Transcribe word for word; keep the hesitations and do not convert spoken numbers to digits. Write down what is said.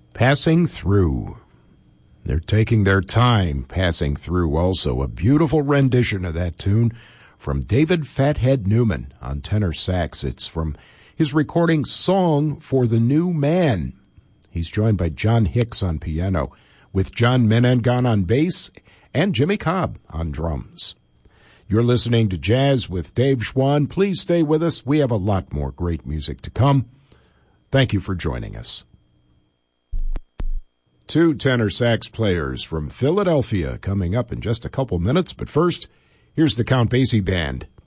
Passing Through. They're taking their time passing through also. A beautiful rendition of that tune from David Fathead Newman on tenor sax. It's from his recording Song for the New Man. He's joined by John Hicks on piano, with John Menengon on bass and Jimmy Cobb on drums. You're listening to Jazz with Dave Schwann. Please stay with us. We have a lot more great music to come. Thank you for joining us. Two tenor sax players from Philadelphia coming up in just a couple minutes, but first, here's the Count Basie Band.